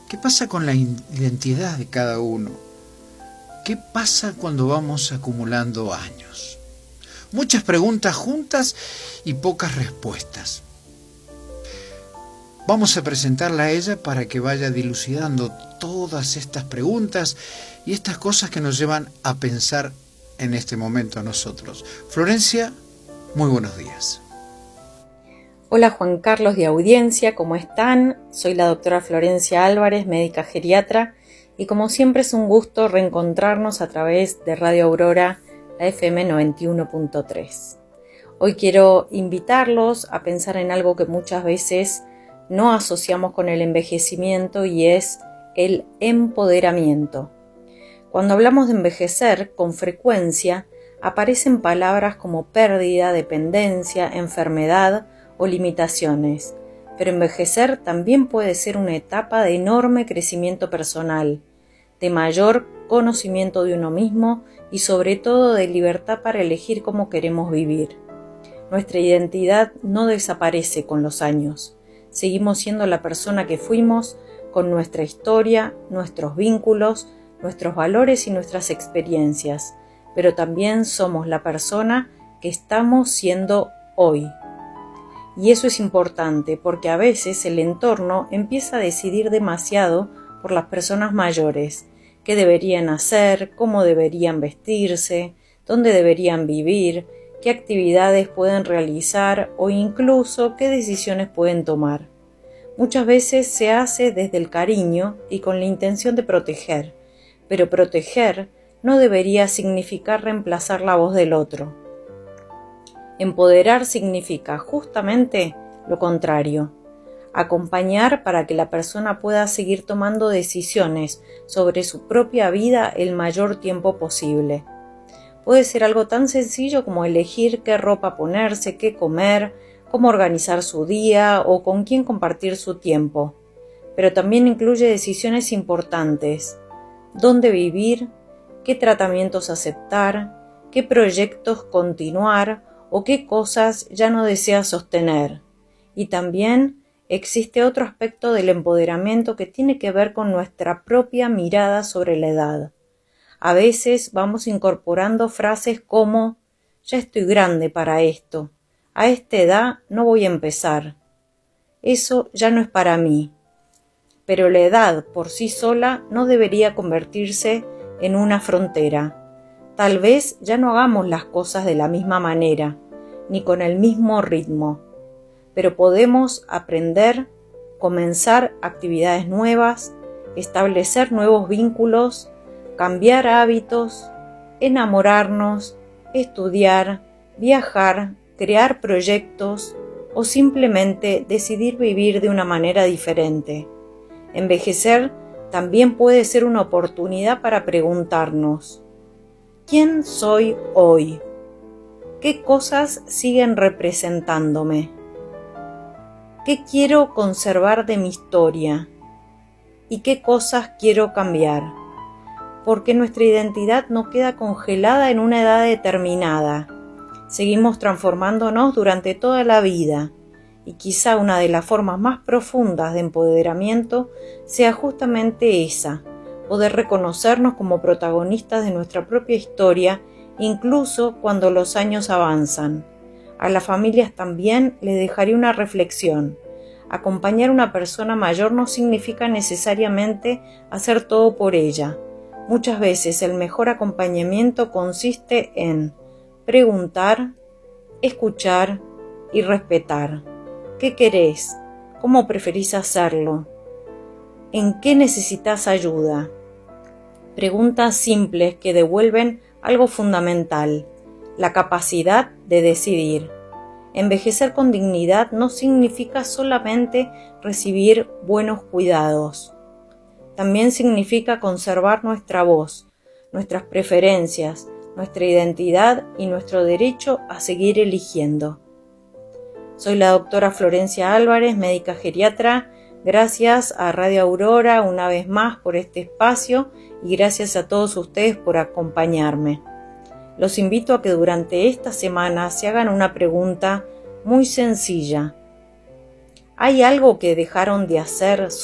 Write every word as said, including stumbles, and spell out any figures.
¿Qué pasa con la identidad de cada uno? ¿Qué pasa cuando vamos acumulando años? Muchas preguntas juntas y pocas respuestas. Vamos a presentarla a ella para que vaya dilucidando todas estas preguntas y estas cosas que nos llevan a pensar en este momento a nosotros. Florencia, muy buenos días. Hola Juan Carlos de audiencia, ¿cómo están? Soy la doctora Florencia Álvarez, médica geriatra, y como siempre es un gusto reencontrarnos a través de Radio Aurora, la F M noventa y uno punto tres. Hoy quiero invitarlos a pensar en algo que muchas veces no asociamos con el envejecimiento y es el empoderamiento. Cuando hablamos de envejecer, con frecuencia aparecen palabras como pérdida, dependencia, enfermedad o limitaciones, pero envejecer también puede ser una etapa de enorme crecimiento personal, de mayor conocimiento de uno mismo y sobre todo de libertad para elegir cómo queremos vivir. Nuestra identidad no desaparece con los años. Seguimos siendo la persona que fuimos con nuestra historia, nuestros vínculos, nuestros valores y nuestras experiencias, pero también somos la persona que estamos siendo hoy. Y eso es importante porque a veces el entorno empieza a decidir demasiado por las personas mayores, qué deberían hacer, cómo deberían vestirse, dónde deberían vivir, qué actividades pueden realizar o incluso qué decisiones pueden tomar. Muchas veces se hace desde el cariño y con la intención de proteger, pero proteger no debería significar reemplazar la voz del otro. Empoderar significa justamente lo contrario, acompañar para que la persona pueda seguir tomando decisiones sobre su propia vida el mayor tiempo posible. Puede ser algo tan sencillo como elegir qué ropa ponerse, qué comer, cómo organizar su día o con quién compartir su tiempo. Pero también incluye decisiones importantes: dónde vivir, qué tratamientos aceptar, qué proyectos continuar o qué cosas ya no desea sostener. Y también existe otro aspecto del empoderamiento que tiene que ver con nuestra propia mirada sobre la edad. A veces vamos incorporando frases como «ya estoy grande para esto», «a esta edad no voy a empezar», «eso ya no es para mí». Pero la edad por sí sola no debería convertirse en una frontera. Tal vez ya no hagamos las cosas de la misma manera, ni con el mismo ritmo, pero podemos aprender, comenzar actividades nuevas, establecer nuevos vínculos, cambiar hábitos, enamorarnos, estudiar, viajar, crear proyectos o simplemente decidir vivir de una manera diferente. Envejecer también puede ser una oportunidad para preguntarnos: ¿quién soy hoy? ¿Qué cosas siguen representándome? ¿Qué quiero conservar de mi historia? ¿Y qué cosas quiero cambiar? Porque nuestra identidad no queda congelada en una edad determinada. Seguimos transformándonos durante toda la vida, y quizá una de las formas más profundas de empoderamiento sea justamente esa: poder reconocernos como protagonistas de nuestra propia historia, incluso cuando los años avanzan. A las familias también les dejaría una reflexión. Acompañar a una persona mayor no significa necesariamente hacer todo por ella. Muchas veces el mejor acompañamiento consiste en preguntar, escuchar y respetar. ¿Qué querés? ¿Cómo preferís hacerlo? ¿En qué necesitas ayuda? Preguntas simples que devuelven algo fundamental: la capacidad de decidir. Envejecer con dignidad no significa solamente recibir buenos cuidados. También significa conservar nuestra voz, nuestras preferencias, nuestra identidad y nuestro derecho a seguir eligiendo. Soy la doctora Florencia Álvarez, médica geriatra. Gracias a Radio Aurora una vez más por este espacio y gracias a todos ustedes por acompañarme. Los invito a que durante esta semana se hagan una pregunta muy sencilla. ¿Hay algo que dejaron de hacer